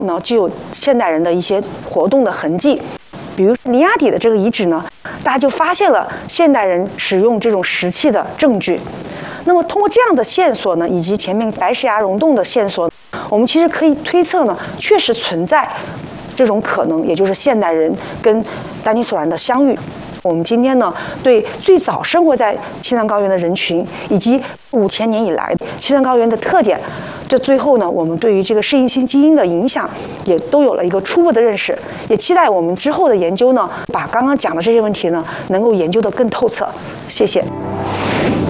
呢，具有现代人的一些活动的痕迹。比如尼亚底的这个遗址呢，大家就发现了现代人使用这种石器的证据。那么通过这样的线索呢，以及前面白石崖溶洞的线索，我们其实可以推测呢，确实存在这种可能，也就是现代人跟丹尼索兰的相遇。我们今天呢，对最早生活在青藏高原的人群，以及5000年以来青藏高原的特点，这最后呢，我们对于这个适应性基因的影响，也都有了一个初步的认识。也期待我们之后的研究呢，把刚刚讲的这些问题呢，能够研究得更透彻。谢谢。